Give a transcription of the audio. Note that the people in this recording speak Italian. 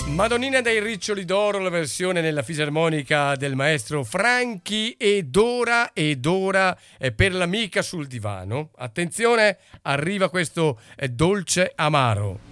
Madonnina dei Riccioli d'Oro, la versione nella fisarmonica del maestro Franchi, ed ora per l'amica sul divano. Attenzione, arriva questo dolce amaro.